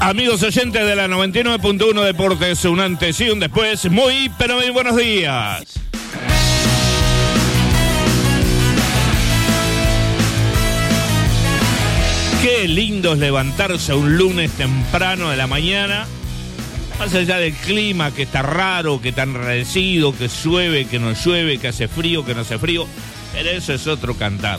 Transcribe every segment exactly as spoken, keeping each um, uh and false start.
Amigos oyentes de la noventa y nueve punto uno Deportes, un antes y un después. Muy, pero muy buenos días. Qué lindo es levantarse un lunes temprano de la mañana, más allá del clima que está raro, que está enrarecido, que llueve, que no llueve, que hace frío, que no hace frío, pero eso es otro cantar.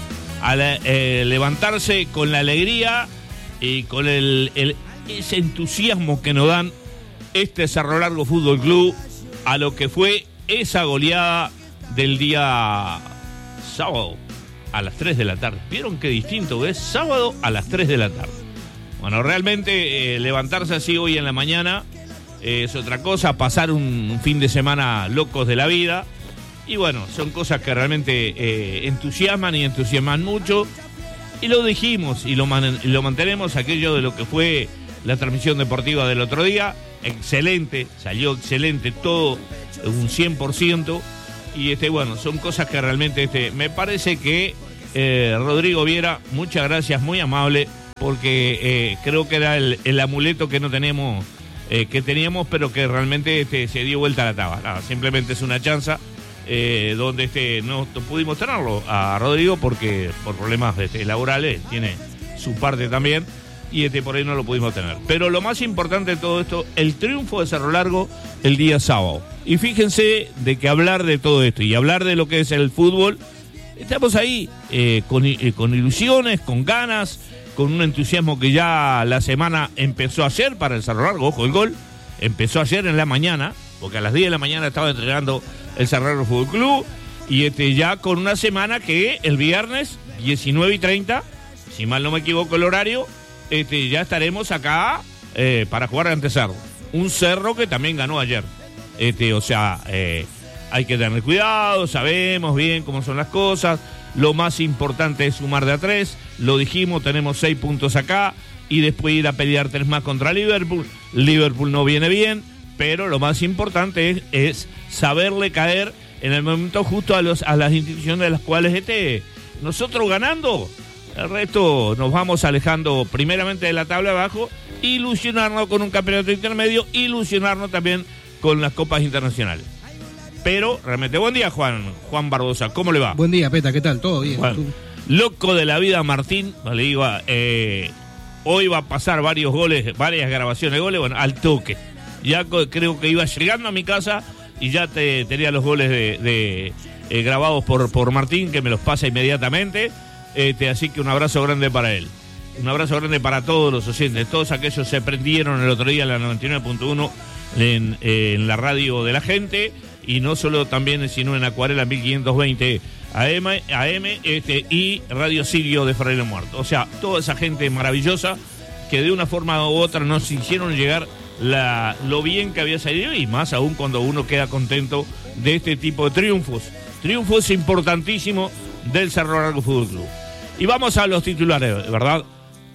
Al eh, levantarse con la alegría y con el, el ese entusiasmo que nos dan este Cerro Largo Fútbol Club a lo que fue esa goleada del día sábado a las tres de la tarde. ¿Vieron qué distinto es? Sábado a las tres de la tarde. Bueno, realmente eh, levantarse así hoy en la mañana eh, es otra cosa, pasar un, un fin de semana locos de la vida. Y bueno, son cosas que realmente eh, entusiasman y entusiasman mucho. Y lo dijimos y lo, man, y lo mantenemos, aquello de lo que fue la transmisión deportiva del otro día. Excelente, salió excelente todo, un cien por ciento. Y este bueno, son cosas que realmente este, me parece que eh, Rodrigo Viera, muchas gracias, muy amable, porque eh, creo que era el, el amuleto que no tenemos, eh, que teníamos, pero que realmente este, se dio vuelta a la taba. Nada, simplemente es una chanza. Eh, donde este no pudimos tenerlo a Rodrigo porque por problemas este, laborales tiene su parte también y este por ahí no lo pudimos tener. Pero lo más importante de todo esto, el triunfo de Cerro Largo el día sábado. Y fíjense de que hablar de todo esto y hablar de lo que es el fútbol, estamos ahí eh, con, eh, con ilusiones, con ganas, con un entusiasmo que ya la semana empezó ayer para el Cerro Largo. Ojo, el gol empezó ayer en la mañana, porque a las diez de la mañana estaba entrenando el Cerro Largo Fútbol Club, y este ya con una semana que el viernes diecinueve y treinta, si mal no me equivoco el horario, este ya estaremos acá eh, para jugar ante Cerro. Un Cerro que también ganó ayer. Este, o sea, eh, hay que tener cuidado, sabemos bien cómo son las cosas. Lo más importante es sumar de a tres. Lo dijimos, tenemos seis puntos acá y después ir a pelear tres más contra Liverpool. Liverpool no viene bien, pero lo más importante es, es saberle caer en el momento justo a, los, a las instituciones de las cuales este, nosotros ganando, el resto nos vamos alejando primeramente de la tabla de abajo, ilusionarnos con un campeonato intermedio, ilusionarnos también con las copas internacionales. Pero realmente, buen día Juan, Juan Barbosa, ¿cómo le va? Buen día Peta, ¿qué tal? ¿Todo bien? Bueno, loco de la vida Martín, le digo, eh, hoy va a pasar varios goles, varias grabaciones de goles, bueno, al toque. Ya creo que iba llegando a mi casa y ya te, tenía los goles de, de eh, grabados por, por Martín, que me los pasa inmediatamente. Este, así que un abrazo grande para él. Un abrazo grande para todos los oyentes. Todos aquellos se prendieron el otro día en la noventa y nueve punto uno en, eh, en la radio de la gente. Y no solo también, sino en Acuarela mil quinientos veinte A M, A M este, y Radio Sirio de Fraile Muerto. O sea, toda esa gente maravillosa que de una forma u otra nos hicieron llegar La, lo bien que había salido, y más aún cuando uno queda contento de este tipo de triunfos. Triunfos importantísimos del Cerro Largo Fútbol Club. Y vamos a los titulares, ¿verdad?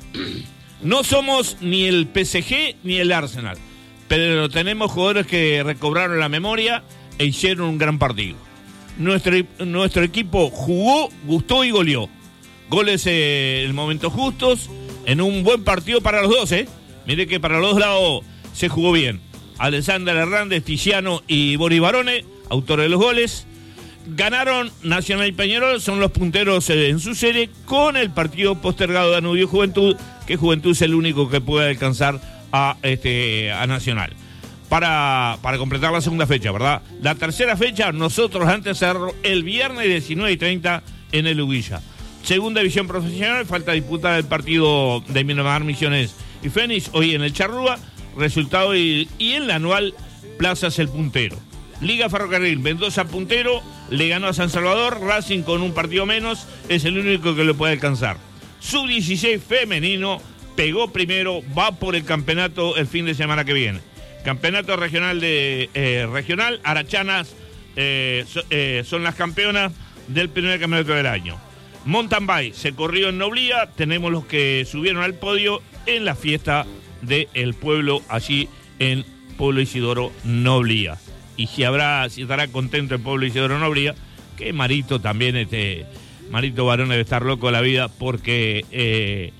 No somos ni el P S G ni el Arsenal, pero tenemos jugadores que recobraron la memoria e hicieron un gran partido. Nuestro, nuestro equipo jugó, gustó y goleó. Goles eh, en momentos justos, en un buen partido para los dos, ¿eh? Mire que para los dos lados se jugó bien. Alexander Hernández, Tiziano y Boris Barone, autores de los goles. Ganaron Nacional y Peñarol, son los punteros en su serie, con el partido postergado de Danubio Juventud, que Juventud es el único que puede alcanzar a, este, a Nacional. Para, para completar la segunda fecha, ¿verdad? La tercera fecha, nosotros antes Cerro, el viernes diecinueve y treinta en el Uguilla. Segunda división profesional, falta disputar el partido de Miramar Misiones y Fénix, hoy en el Charrúa. Resultado y, y en la anual Plaza es el puntero. Liga Ferrocarril, Mendoza puntero, le ganó a San Salvador. Racing con un partido menos es el único que lo puede alcanzar. sub dieciséis femenino pegó primero, va por el campeonato el fin de semana que viene. Campeonato regional de eh, regional, Arachanas eh, so, eh, son las campeonas del primer campeonato del año. Mountain Bike se corrió en Noblía, tenemos los que subieron al podio en la fiesta del pueblo allí en Pueblo Isidoro Noblía. Y si habrá, si estará contento el Pueblo Isidoro Noblía, que Marito también, este, Marito Barón debe estar loco de la vida porque eh,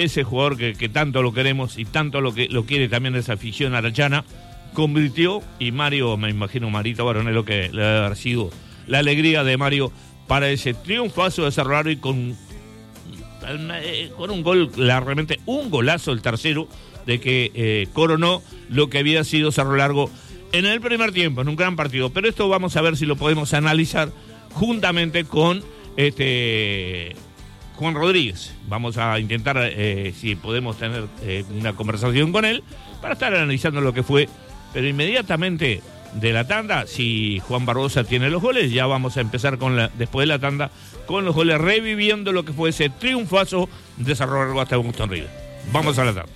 ese jugador que, que tanto lo queremos y tanto lo que lo quiere también esa afición arachana, convirtió, y Mario, me imagino Marito Baronelo, que le debe haber sido la alegría de Mario para ese triunfazo de Cerro Largo y con, con un gol, realmente un golazo el tercero, de que eh, coronó lo que había sido Cerro Largo en el primer tiempo, en un gran partido. Pero esto vamos a ver si lo podemos analizar juntamente con este Juan Rodríguez. Vamos a intentar eh, si podemos tener eh, una conversación con él para estar analizando lo que fue. Pero inmediatamente de la tanda, si Juan Barbosa tiene los goles, ya vamos a empezar con la, después de la tanda con los goles, reviviendo lo que fue ese triunfazo de Cerro Largo hasta Boston River. Vamos a la tanda.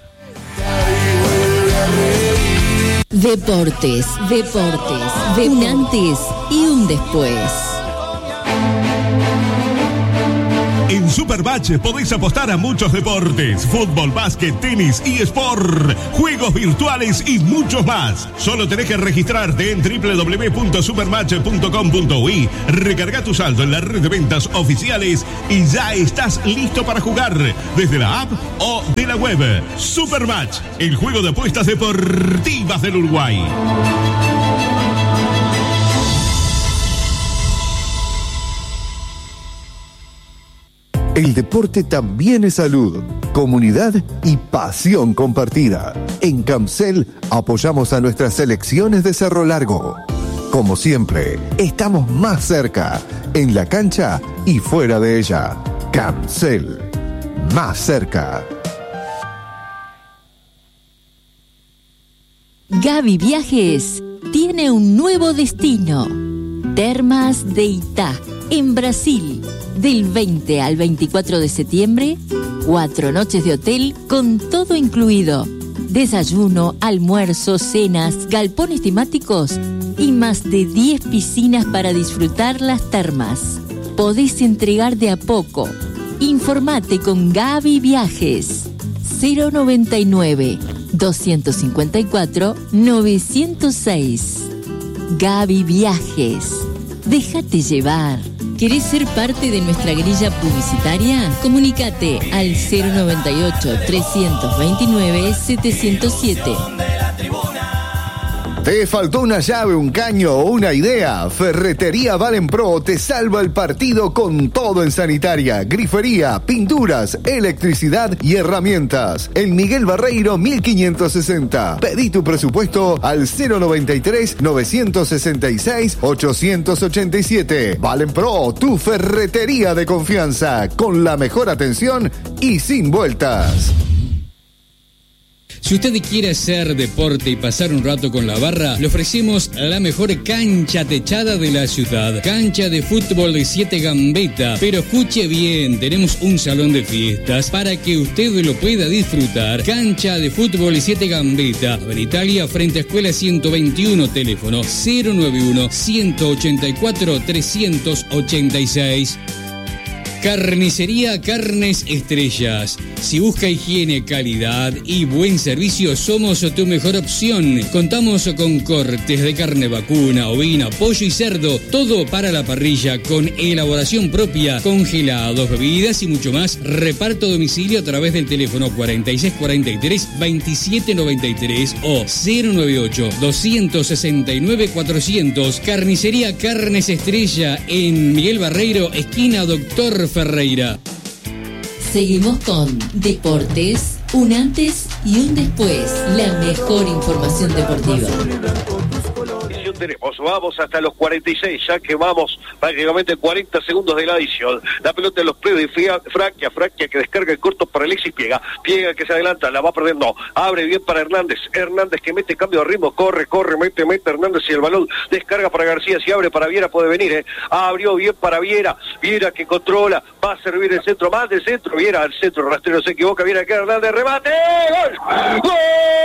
Deportes, deportes, de un antes y un después. En Supermatch podéis apostar a muchos deportes: fútbol, básquet, tenis, eSport, juegos virtuales y muchos más. Solo tenés que registrarte en doble u doble u doble u punto supermatch punto com punto uy, recarga tu saldo en la red de ventas oficiales y ya estás listo para jugar desde la app o de la web. Supermatch, el juego de apuestas deportivas del Uruguay. El deporte también es salud, comunidad y pasión compartida. En Camcel apoyamos a nuestras selecciones de Cerro Largo. Como siempre, estamos más cerca, en la cancha y fuera de ella. Camcel, más cerca. Gaby Viajes tiene un nuevo destino. Termas de Itá, en Brasil. Del veinte al veinticuatro de septiembre, cuatro noches de hotel con todo incluido. Desayuno, almuerzo, cenas, galpones temáticos y más de diez piscinas para disfrutar las termas. Podés entregar de a poco. Informate con Gaby Viajes. cero noventa y nueve, doscientos cincuenta y cuatro, novecientos seis. Gaby Viajes. Déjate llevar. ¿Querés ser parte de nuestra grilla publicitaria? Comunícate al cero noventa y ocho, trescientos veintinueve, setecientos siete. ¿Te faltó una llave, un caño o una idea? Ferretería Valenpro te salva el partido con todo en sanitaria, grifería, pinturas, electricidad y herramientas. En Miguel Barreiro mil quinientos sesenta. Pedí tu presupuesto al cero noventa y tres, novecientos sesenta y seis, ochocientos ochenta y siete. Valenpro, tu ferretería de confianza, con la mejor atención y sin vueltas. Si usted quiere hacer deporte y pasar un rato con la barra, le ofrecemos la mejor cancha techada de la ciudad. Cancha de fútbol de siete Gambetta. Pero escuche bien, tenemos un salón de fiestas para que usted lo pueda disfrutar. Cancha de fútbol de siete Gambetta. En Italia, frente a Escuela ciento veintiuno, teléfono cero noventa y uno, ciento ochenta y cuatro, trescientos ochenta y seis. Carnicería Carnes Estrellas. Si busca higiene, calidad y buen servicio, somos tu mejor opción. Contamos con cortes de carne vacuna, ovina, pollo y cerdo. Todo para la parrilla con elaboración propia, congelados, bebidas y mucho más. Reparto a domicilio a través del teléfono cuarenta y seis cuarenta y tres, veintisiete noventa y tres o cero noventa y ocho, doscientos sesenta y nueve, cuatrocientos. Carnicería Carnes Estrella en Miguel Barreiro, esquina Doctor Ferreira. Seguimos con Deportes, un antes y un después. La mejor información deportiva. Tenemos, vamos hasta los cuarenta y seis, ya que vamos prácticamente cuarenta segundos de la adición. La pelota en los predios de Fraquia, Fraquia que descarga el corto para Alexis Piega, Piega que se adelanta, la va perdiendo, abre bien para Hernández, Hernández que mete cambio de ritmo, corre, corre, mete, mete Hernández y el balón descarga para García, si abre para Viera puede venir, eh. abrió bien para Viera, Viera que controla, va a servir el centro, más del centro, Viera al centro, rastrero se equivoca, Viera que Hernández, remate, ¡gol! ¡Gol!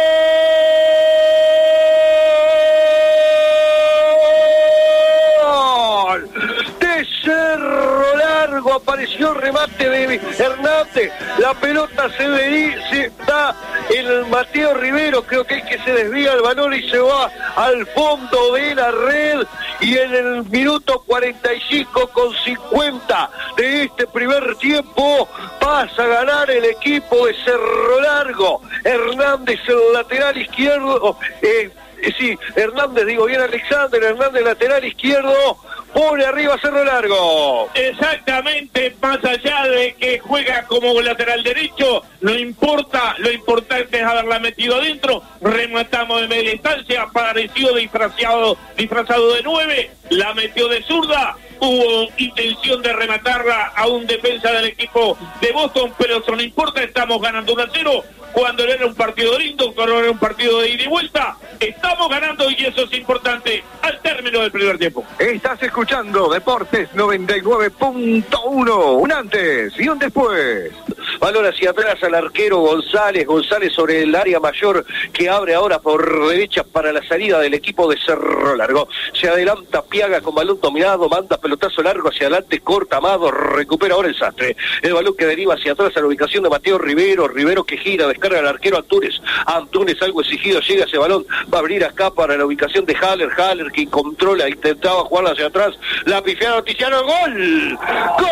De Cerro Largo apareció el remate de Hernández, la pelota se ve, se da el Mateo Rivero, creo que es que se desvía el balón y se va al fondo de la red y en el minuto cuarenta y cinco con cincuenta de este primer tiempo pasa a ganar el equipo de Cerro Largo. Hernández, el lateral izquierdo, eh, eh, sí, Hernández, digo bien, Alexander Hernández, lateral izquierdo, pone arriba Cerro Largo. Exactamente, más allá de que juega como lateral derecho, no importa, lo importante es haberla metido adentro. Rematamos de media distancia, pareció disfrazado, disfrazado de nueve, la metió de zurda. Hubo intención de rematarla a un defensa del equipo de Boston, pero eso no importa, estamos ganando uno a cero. Cuando era un partido lindo, cuando era un partido de ida y vuelta, estamos ganando y eso es importante al término del primer tiempo. Estás escuchando Deportes noventa y nueve punto uno, un antes y un después. Balón hacia atrás al arquero González, González sobre el área mayor que abre ahora por derecha para la salida del equipo de Cerro Largo. Se adelanta Piaga con balón dominado, manda pelotazo largo hacia adelante, corta Amado, recupera ahora el Sastre. El balón que deriva hacia atrás a la ubicación de Mateo Rivero, Rivero que gira, descarga al arquero Antunes. Antunes algo exigido, llega ese balón, va a abrir acá para la ubicación de Haller, Haller que controla, intentaba jugarla hacia atrás, la pifiaron Tiziano, gol, gol.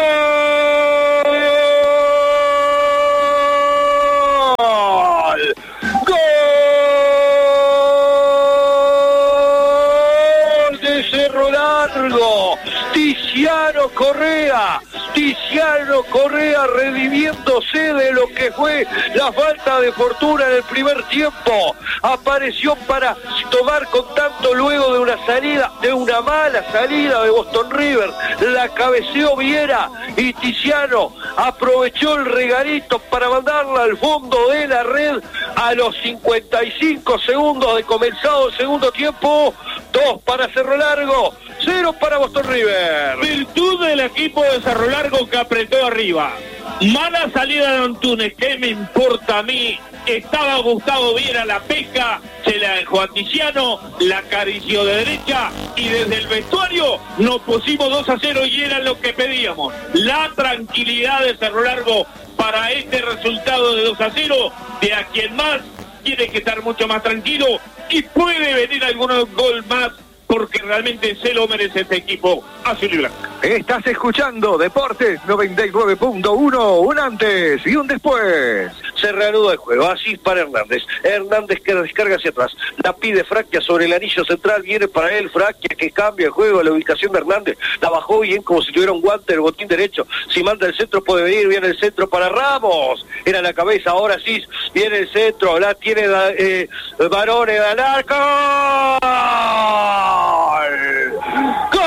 ¡Gol de Cerro Largo! Tiziano Correa, Tiziano Correa redimiéndose de lo que fue la falta de fortuna en el primer tiempo. Apareció para tomar contacto luego de una salida, de una mala salida de Boston River. La cabeceó Viera y Tiziano aprovechó el regalito para mandarla al fondo de la red a los cincuenta y cinco segundos de comenzado el segundo tiempo. Dos para Cerro Largo, cero para Boston River. Virtud del equipo de Cerro Largo que apretó arriba. Mala salida de Antunes, ¿qué me importa a mí? Estaba Gustavo Viera, la pesca, se la dejó a Tiziano, la acarició de derecha y desde el vestuario nos pusimos dos a cero y era lo que pedíamos. La tranquilidad de Cerro Largo para este resultado de dos a cero, de a quien más tiene que estar mucho más tranquilo y puede venir algunos gol más porque realmente se lo merece este equipo azul y blanco. Estás escuchando Deportes noventa y nueve punto uno, un antes y un después. Se reanuda el juego, así para Hernández. Hernández que descarga hacia atrás. La pide Fraquia sobre el anillo central, viene para él Fraquia que cambia el juego a la ubicación de Hernández. La bajó bien como si tuviera un guante el botín derecho. Si manda el centro puede venir, viene el centro para Ramos. Era la cabeza, ahora sí, viene el centro, la tiene eh, Varones al arco. ¡Gol!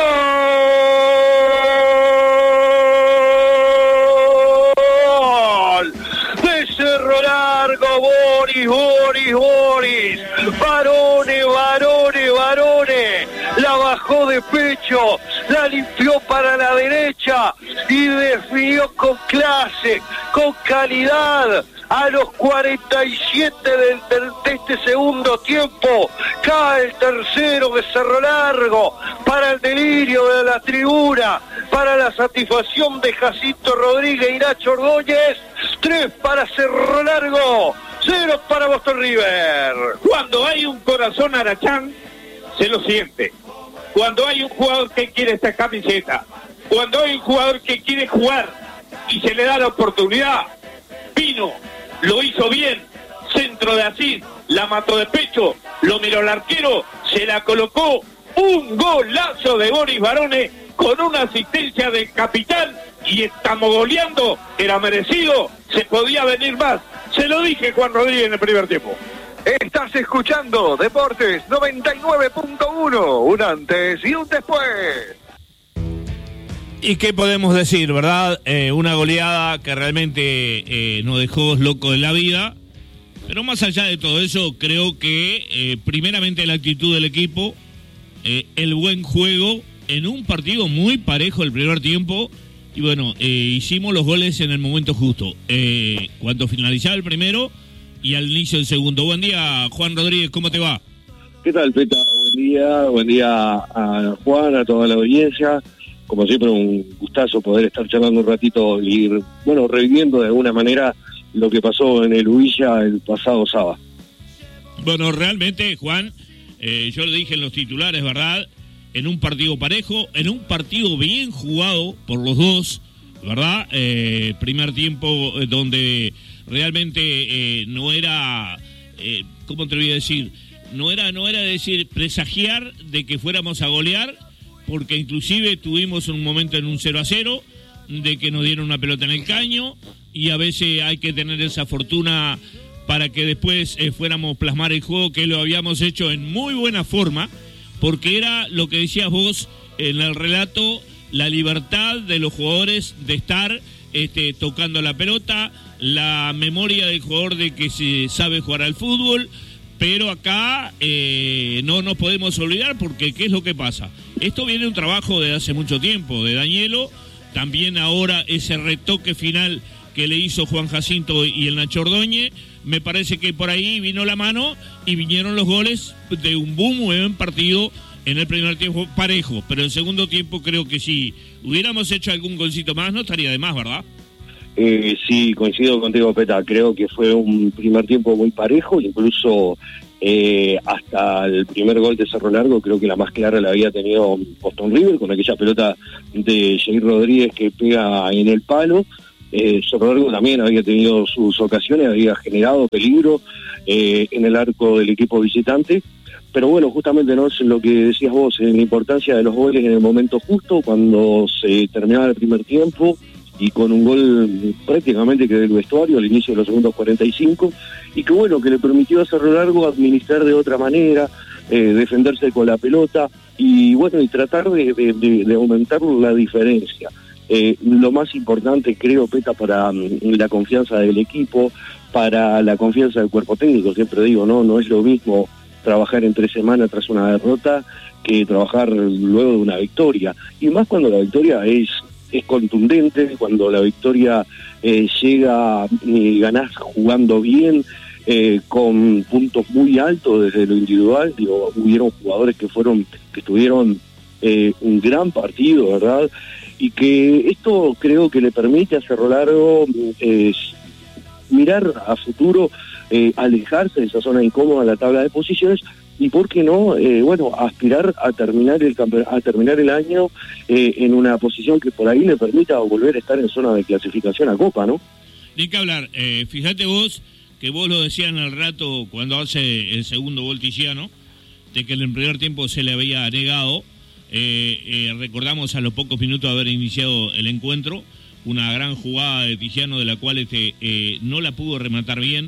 De Cerro Largo, Boris, Boris, Boris. Varones, Varones, Varones. La bajó de pecho, la limpió para la derecha y definió con clase, con calidad. A los cuarenta y siete del, del, de este segundo tiempo cae el tercero de Cerro Largo para el delirio de la tribuna, para la satisfacción de Jacinto Rodríguez y Nacho Ordóñez. Tres para Cerro Largo, cero para Boston River. Cuando hay un corazón arachán, se lo siente. Cuando hay un jugador que quiere esta camiseta, cuando hay un jugador que quiere jugar y se le da la oportunidad, vino, lo hizo bien, centro de Asís, la mató de pecho, lo miró el arquero, se la colocó, un golazo de Boris Varones con una asistencia del capitán y estamos goleando, era merecido, se podía venir más, se lo dije Juan Rodríguez en el primer tiempo. Estás escuchando Deportes noventa y nueve punto uno, un antes y un después. ¿Y qué podemos decir, verdad? Eh, una goleada que realmente eh, nos dejó locos de la vida. Pero más allá de todo eso, creo que eh, primeramente la actitud del equipo, eh, el buen juego, en un partido muy parejo el primer tiempo. Y bueno, eh, hicimos los goles en el momento justo. Eh, cuando finalizaba el primero y al inicio del segundo. Buen día, Juan Rodríguez, ¿cómo te va? ¿Qué tal, Peta? Buen día, buen día a Juan, a toda la audiencia. Como siempre, un gustazo poder estar charlando un ratito y ir, bueno, reviviendo de alguna manera lo que pasó en el Huilla el pasado sábado. Bueno, realmente, Juan, eh, yo lo dije en los titulares, ¿verdad? en un partido parejo, en un partido bien jugado por los dos, ¿verdad? Eh, primer tiempo donde realmente eh, no era, eh, ¿cómo te voy a decir? No era, no era decir presagiar de que fuéramos a golear, porque inclusive tuvimos un momento en un cero a cero, de que nos dieron una pelota en el caño, y a veces hay que tener esa fortuna para que después eh, fuéramos plasmar el juego, que lo habíamos hecho en muy buena forma, porque era lo que decías vos en el relato, la libertad de los jugadores de estar este, tocando la pelota, la memoria del jugador de que se sabe jugar al fútbol, pero acá eh, no nos podemos olvidar, porque ¿qué es lo que pasa? Esto viene de un trabajo de hace mucho tiempo, de Danielo, también ahora ese retoque final que le hizo Juan Jacinto y el Nacho Ordóñez, me parece que por ahí vino la mano y vinieron los goles de un boom, muy buen partido en el primer tiempo parejo, pero en el segundo tiempo creo que si hubiéramos hecho algún golcito más no estaría de más, ¿verdad? Eh, sí, coincido contigo, Peta, creo que fue un primer tiempo muy parejo, incluso eh, hasta el primer gol de Cerro Largo creo que la más clara la había tenido Boston River, con aquella pelota de Jair Rodríguez que pega en el palo. Eh, Cerro Largo también había tenido sus ocasiones, había generado peligro eh, en el arco del equipo visitante, pero bueno, justamente no es lo que decías vos, en la importancia de los goles en el momento justo, cuando se terminaba el primer tiempo, y con un gol prácticamente que del vestuario al inicio de los segundos cuarenta y cinco, y que bueno, que le permitió a Cerro Largo administrar de otra manera, eh, defenderse con la pelota, y bueno, y tratar de, de, de, de aumentar la diferencia. Eh, lo más importante, creo, Peta, para um, la confianza del equipo, para la confianza del cuerpo técnico, siempre digo, no no es lo mismo trabajar en tres semanas tras una derrota que trabajar luego de una victoria, y más cuando la victoria es, es contundente, cuando la victoria eh, llega y ganás jugando bien, eh, con puntos muy altos desde lo individual. Digo, hubieron jugadores que fueron, que tuvieron eh, un gran partido, ¿verdad? Y que esto creo que le permite a Cerro Largo eh, mirar a futuro, eh, alejarse de esa zona incómoda en la tabla de posiciones, y por qué no, eh, bueno, aspirar a terminar el a terminar el año eh, en una posición que por ahí le permita volver a estar en zona de clasificación a Copa, ¿no? Ni que hablar, eh, fíjate vos, que vos lo decías en el rato cuando hace el segundo gol Tiziano, de que en el primer tiempo se le había negado. Eh, eh, recordamos a los pocos minutos de haber iniciado el encuentro una gran jugada de Tiziano, de la cual este, eh, no la pudo rematar bien.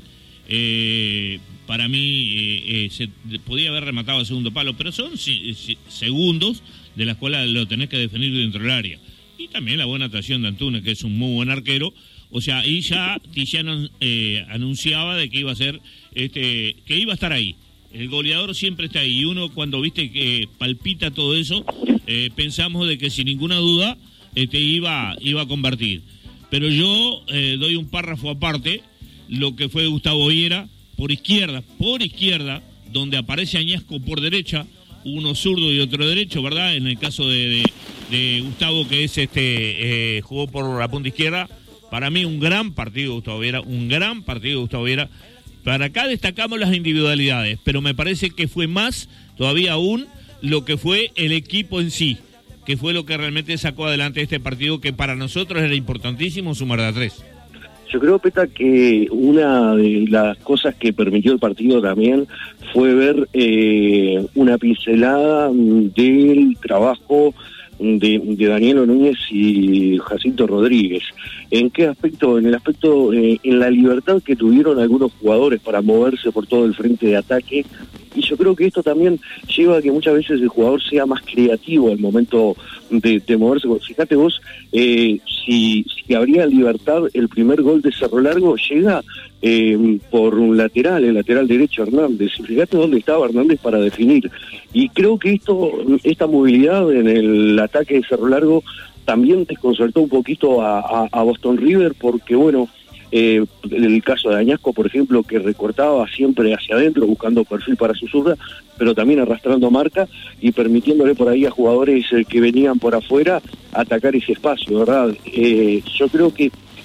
Eh, para mí eh, eh, se podía haber rematado al segundo palo, pero son si, si, segundos de las cuales lo tenés que definir dentro del área. Y también la buena actuación de Antunes, que es un muy buen arquero. O sea, ahí ya Tiziano eh, anunciaba de que iba a ser, este, que iba a estar ahí. El goleador siempre está ahí, y uno cuando viste que palpita todo eso, eh, pensamos de que sin ninguna duda este, iba, iba a convertir. Pero yo eh, doy un párrafo aparte, lo que fue Gustavo Viera, por izquierda, por izquierda, donde aparece Añasco por derecha, uno zurdo y otro derecho, ¿verdad? En el caso de, de, de Gustavo, que es este eh, jugó por la punta izquierda, para mí un gran partido Gustavo Viera, un gran partido Gustavo Viera. Para acá destacamos las individualidades, pero me parece que fue más todavía aún lo que fue el equipo en sí, que fue lo que realmente sacó adelante este partido, que para nosotros era importantísimo sumar de a tres. Yo creo, Peta, que una de las cosas que permitió el partido también fue ver eh, una pincelada del trabajo de, de Danielo Núñez y Jacinto Rodríguez. ¿En qué aspecto? En el aspecto, eh, en la libertad que tuvieron algunos jugadores para moverse por todo el frente de ataque, y yo creo que esto también lleva a que muchas veces el jugador sea más creativo al momento de, de moverse. Fíjate vos, eh, si, si habría libertad, el primer gol de Cerro Largo llega eh, por un lateral, el lateral derecho Hernández. Fíjate dónde estaba Hernández para definir. Y creo que esto, esta movilidad en el ataque de Cerro Largo también desconcertó un poquito a, a, a Boston River, porque bueno, eh, el caso de Añasco, por ejemplo, que recortaba siempre hacia adentro buscando perfil para su zurda, pero también arrastrando marca y permitiéndole por ahí a jugadores eh, que venían por afuera atacar ese espacio, ¿verdad? Eh, yo creo que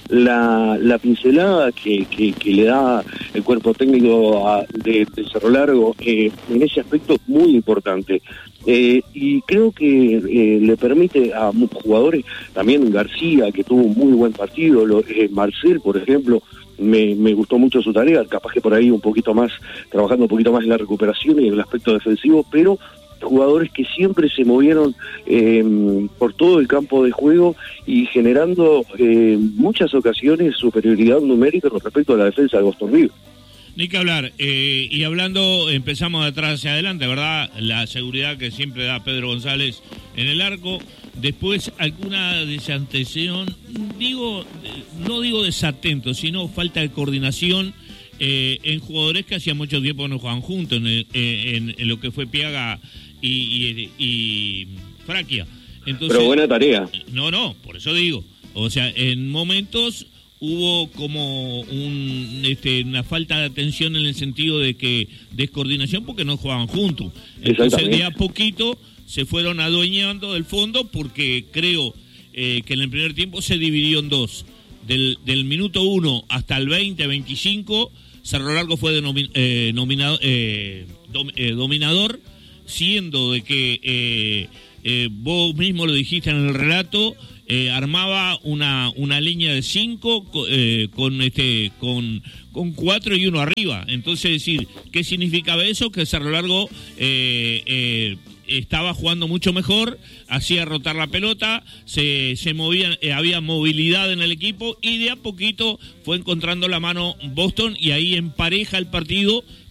la, la pincelada que, que, que le da el cuerpo técnico a, de, de Cerro Largo eh, en ese aspecto es muy importante. Eh, y creo que eh, le permite a muchos jugadores, también García, que tuvo un muy buen partido, lo, eh, Marcel, por ejemplo, me, me gustó mucho su tarea, capaz que por ahí un poquito más, trabajando un poquito más en la recuperación y en el aspecto defensivo, pero jugadores que siempre se movieron eh, por todo el campo de juego y generando en eh, muchas ocasiones superioridad numérica con respecto a la defensa de Boston River. Ni que hablar, eh, y hablando, empezamos de atrás hacia adelante, ¿verdad? La seguridad que siempre da Pedro González en el arco. Después, alguna desatención, digo, no digo desatento, sino falta de coordinación eh, en jugadores que hacía mucho tiempo no jugaban juntos, en, el, en, en lo que fue Piaga y, y, y Fraquia. Entonces, pero buena tarea. No, no, por eso digo. O sea, en momentos hubo como un, este, una falta de atención en el sentido de que descoordinación porque no jugaban juntos. Entonces, de a poquito se fueron adueñando del fondo porque creo eh, que en el primer tiempo se dividió en dos. Del, del minuto uno hasta el veinte, veinticinco, Cerro Largo fue denomin, eh, nominado, eh, dom, eh, dominador, siendo de que eh, eh, vos mismo lo dijiste en el relato, eh, armaba una una línea de cinco eh, con este con con cuatro y uno arriba. Entonces, decir, ¿qué significaba eso? Que Cerro Largo eh, eh, estaba jugando mucho mejor, hacía rotar la pelota, se, se movía, eh, había movilidad en el equipo y de a poquito fue encontrando la mano Boston y ahí empareja el partido